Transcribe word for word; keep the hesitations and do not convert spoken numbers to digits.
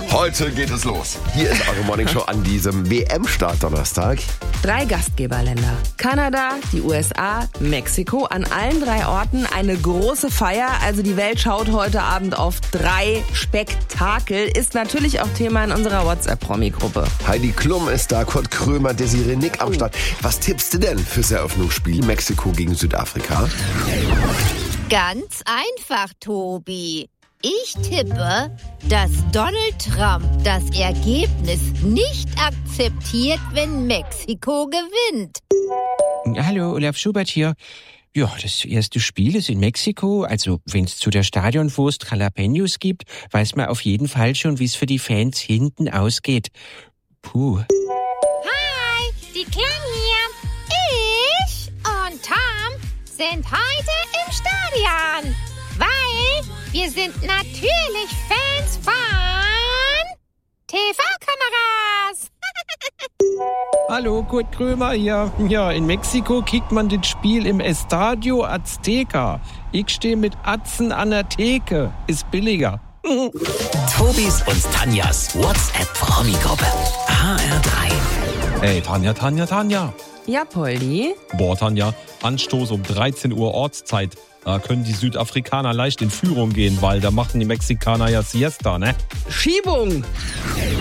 Heute geht es los. Hier ist eure Morningshow an diesem W M-Start-Donnerstag. Drei Gastgeberländer. Kanada, die U S A, Mexiko. An allen drei Orten eine große Feier. Also die Welt schaut heute Abend auf drei Spektakel. Ist natürlich auch Thema in unserer WhatsApp-Promi-Gruppe. Heidi Klum ist da, Kurt Krömer, Desiree Nick am Start. Was tippst du denn fürs Eröffnungsspiel Mexiko gegen Südafrika? Ganz einfach, Tobi. Ich tippe, dass Donald Trump das Ergebnis nicht akzeptiert, wenn Mexiko gewinnt. Hallo, Olaf Schubert hier. Ja, das erste Spiel ist in Mexiko. Also, wenn es zu der Stadionwurst Jalapenos gibt, weiß man auf jeden Fall schon, wie es für die Fans hinten ausgeht. Puh. Hi, die Clan hier. Ich und Tom sind heute im Stadion, weil wir sind natürlich Fans von T V-Kameras. Hallo, Kurt Krömer hier. Ja, in Mexiko kickt man das Spiel im Estadio Azteca. Ich stehe mit Atzen an der Theke. Ist billiger. Tobis und Tanjas WhatsApp-Promi-Gruppe. H R drei. Hey, Tanja, Tanja, Tanja. Ja, Poldi? Boah, Tanja, Anstoß um dreizehn Uhr Ortszeit. Da können die Südafrikaner leicht in Führung gehen, weil da machen die Mexikaner ja Siesta, ne? Schiebung!